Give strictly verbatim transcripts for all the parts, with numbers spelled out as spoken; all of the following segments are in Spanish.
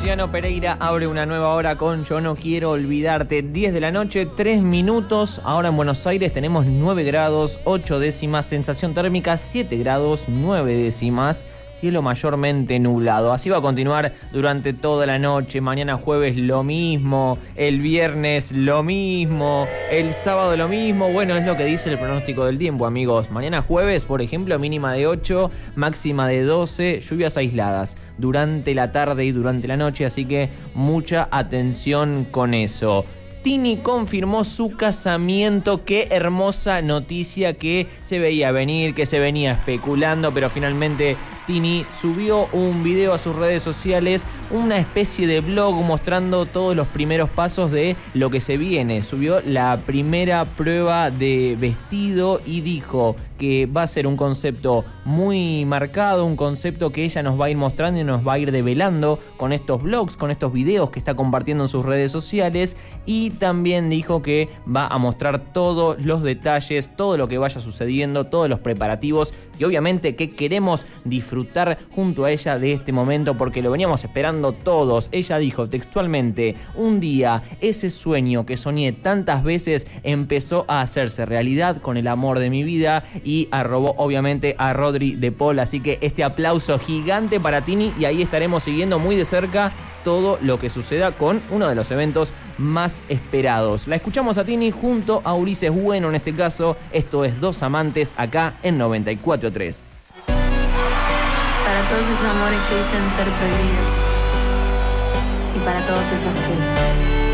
Luciano Pereira abre una nueva hora con Yo No Quiero Olvidarte. diez de la noche, tres minutos. Ahora en Buenos Aires tenemos nueve grados, ocho décimas. Sensación térmica, siete grados, nueve décimas. Cielo mayormente nublado. Así va a continuar durante toda la noche. Mañana jueves lo mismo. El viernes lo mismo. El sábado lo mismo. Bueno, es lo que dice el pronóstico del tiempo, amigos. Mañana jueves, por ejemplo, mínima de ocho, máxima de doce. Lluvias aisladas durante la tarde y durante la noche. Así que mucha atención con eso. Tini confirmó su casamiento. Qué hermosa noticia que se veía venir, que se venía especulando, pero finalmente Tini subió un video a sus redes sociales, una especie de blog mostrando todos los primeros pasos de lo que se viene. Subió la primera prueba de vestido y dijo que va a ser un concepto muy marcado, un concepto que ella nos va a ir mostrando y nos va a ir develando con estos blogs, con estos videos que está compartiendo en sus redes sociales. Y también dijo que va a mostrar todos los detalles, todo lo que vaya sucediendo, todos los preparativos y obviamente que queremos disfrutar junto a ella de este momento porque lo veníamos esperando todos. Ella dijo textualmente: un día ese sueño que soñé tantas veces empezó a hacerse realidad con el amor de mi vida, y arrobó obviamente a Rodri de Paul. Así que este aplauso gigante para Tini, y ahí estaremos siguiendo muy de cerca todo lo que suceda con uno de los eventos más esperados. La escuchamos a Tini junto a Ulises Bueno en este caso. Esto es Dos Amantes acá en noventa y cuatro punto tres. Para todos esos amores que dicen ser prohibidos, y para todos esos que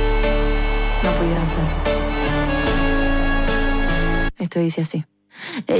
no pudieron ser. Esto dice así.